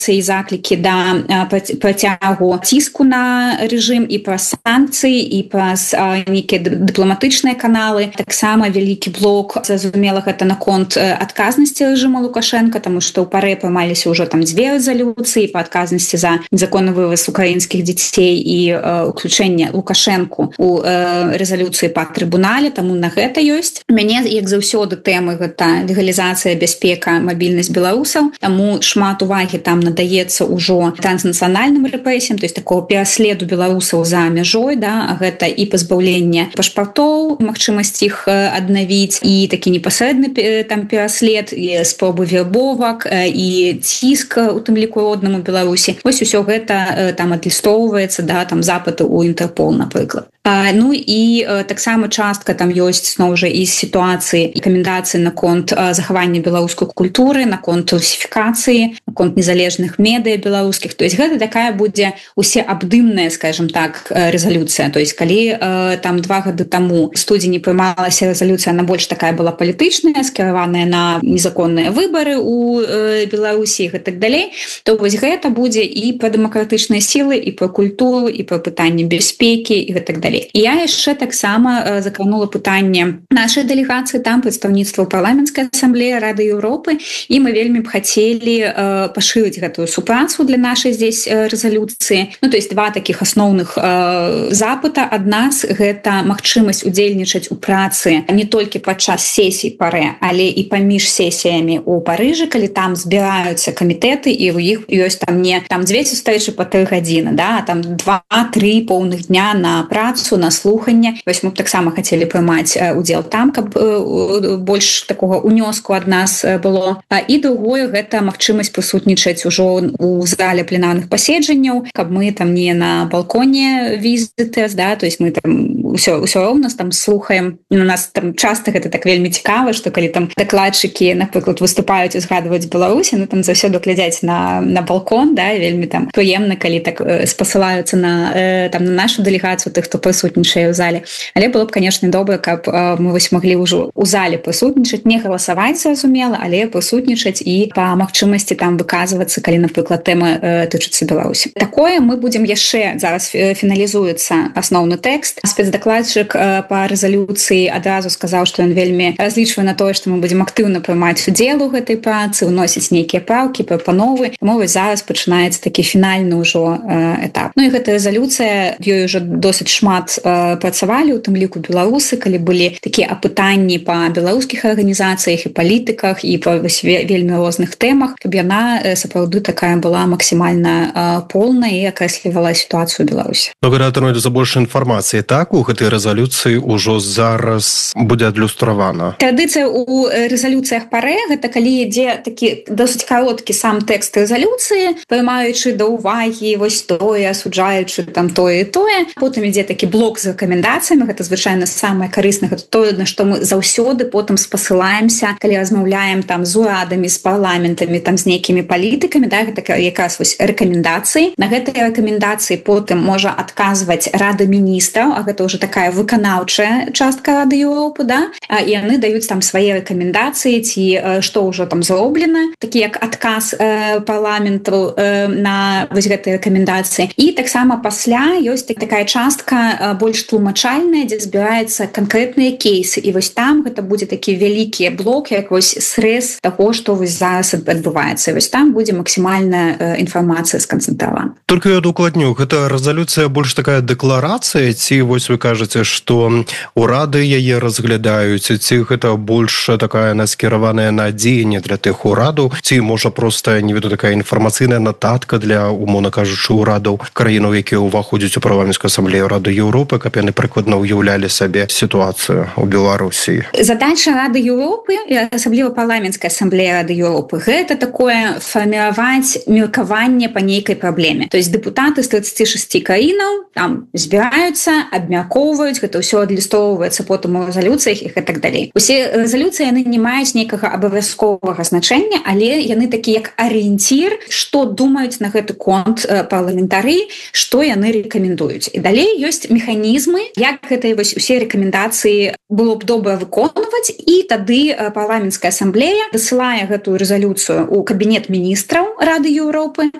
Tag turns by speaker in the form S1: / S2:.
S1: і заклікі да працягу ціску на рэжым і праз санкцыі і праз нейкія дыпламатычныя каналы. Таксама вялікі блок, зразумела, гэта наконт адказнасці рэжыма Лукашенка, таму што ў парэ прымаліся ўжо там 2 рэзалюцыі па адказнасці за незаконны вываз украінскіх дзяцей і уключэнне Лукашенку у рэзалюцыі па трыбунале, таму на гэта ёсць. У мяне, як заўсёды, тэмы гэта легалізацыя, бяспека, мабільнасць беларусаў, таму шмат увагі там надаецца ўжо транснацыянальным рэпрэсіям, то есть такого пераследу беларусаў за мяжой, да, гэта і пазбаўленне пашпартоў, магчымасць іх аднавіць, і такі непасрэдны там пераслед, і спробы вербовак, і ціск, у тым ліку роднаму Беларусі. Вось усё гэта там адлюстроўваецца, да, там запыты ў Інтэрпол, напрыклад. Ну і таксама частка там ёсць зноў жа і сітуацыі і камендацыі наконт захавання беларускай культуры, наконт русіфікацыі, наконт незалежных медыя беларускіх. То есть гэта такая будзе усеабдымная, скажем так, рэзалюцыя. То есть калі там 2 гады таму студзені прымалася рэзалюцыя, она больш такая была палітычная, скіраваная на незаконныя выбары у Беларусі і так далей, то вось гэта будзе і пра дэмакратычныя сілы, і пра культуру, і пра пытанне бяспекі і так далей. І я яшчэ таксама закранула пытанне нашай дэлегацыі, там прадстаўніцтва парламенцкай асамблеі Рады Еўропы, і мы вельмі б хацелі пашырыць гэтую супрацу для нашай здесь рэзалюцыі. Ну, то есть 2 такіх асноўных запыта. Ад нас гэта магчымасць удзельнічаць у працы не толькі падчас сесій парэ, але і паміж сесіямі ў Парыжы, калі там збіраюцца камітэты, і ў іх ёсць там не там 2 сустрэчы па 3 гадзіны, да, а там 2-3 поўных дня на працу, на слуханне. Вось мы б таксама хацелі прымаць удзел там, каб больш такога унёску ад нас было. І другое, гэта магчымасць прысутнічаць ужо у зале пленарных паседжанняў, каб мы там не на балконе візітэрс, да, то есть мы там ўсё роўна там слухаем. У нас там часта гэта так вельмі цікава, што калі там дакладчыкі, напрыклад, выступаюць і згадваюць Беларусі, ну там заўсёды глядзяць на балкон, да, вельмі там прыемна, калі так спасылаюцца на там на нашу дэлегацыю, тых, хто прысутнічае ў зале. Але было б, конечно, добра, каб мы вось маглі ўжо ў зале прысутнічаць, не галасаваць, зразумела, але прысутнічаць і па магчымасці там выказвацца, калі, напрыклад, тэмы тычыцца Беларусі. Такое мы будзем яшчэ, зараз фіналізуецца асноўны тэкст. Спецдакладчык па рэзалюцыі адразу сказаў, што ён вельмі разлічвае на тое, што мы будзем актыўна прымаць удзел у гэтай працы, вносіць нейкія праўкі, прапановы. Таму вось зараз пачынаецца такі фінальны ўжо этап. Ну і гэта рэзалюцыя, ёй ўжо досыць шмат працавалі, у тым ліку беларусы, калі былі такія апытанні па беларускіх арганізацыях і палітыках і па вельмі розных тэмах, каб яна сапраўды такая была максімальна полная і акрэслівала сітуацыю Беларусі.
S2: Благодаря за больше інфармацыі, так, у гэтай рэзалюцыі ўжо зараз будзе адлюстравана.
S1: Традыцыя у рэзалюцыях парэ, гэта калі ідзе такі досыць кароткі сам тэкст рэзалюцыі, прымаючы да ўвагі вось тое, асуджаючы там тое і тое, потым ідзе такі блок з рэкамендацыямі, гэта звычайна самае карыснае, гэта тое, на што мы заўсёды потым спасылаемся, калі размаўляем там з урадамі, з парламентамі, там з нейкімі палітыкамі, да, гэта якраз вось рэкамендацыі. На гэтыя рэкамендацыі потым можа адказваць Рада міністраў, а гэта ўжо такая выканаўчая частка Рады Еўропы, да, і яны даюць там свае рэкамендацыі, ці што ўжо там зроблена, такі як адказ парламенту на вось гэтыя рэкамендацыі. І таксама пасля ёсць такая частка больш тлумачальная, дзе збіраецца канкрэтныя кейсы, і вось там гэта будзе такі вялікі блок, як вось срэз таго, што вось зараз адбываецца. І вось там будзе максімальная інфармацыя сканцэнтравана.
S2: Только я дакладню, гэта рэзалюцыя больш такая дэкларацыя, ці вось вы кажаце, што урады яе разглядаюць, ці гэта больш такая наскіраваная на дзеянне для тых урадаў, ці можа проста, не веду, такая інфармацыйная нататка для, умоўна кажучы, урадаў краінаў, якія ўваходзяць у парламенцкую асамблею Рады Еўропы, каб яны прыкладна ўяўлялі сабе сітуацыю ў Беларусі.
S1: Задача Рады Еўропы, асабліва парламенцкая асамблея Рады Еўропы, гэта такое фарміраваць меркаванне па нейкай праблеме. То есть дэпутаты з 36 краінаў там збіраюцца, абмяркоўваюць, гэта ўсё адлюстроўваецца потым у рэзалюцыях і так далей. Усе рэзалюцыі яны не маюць нейкага абавязковага значэння, але яны такі як арыенцір, што думаюць на гэты конт парламентары, што яны рэкамендуюць. І далей ёсць механізмы, як гэтыя вось усе рэкамендацыі было б добра выконваць, і тады парламенцкая асамблея дасылае гэтую рэзалюцыю ў кабінет міністраў Рады Еўропы,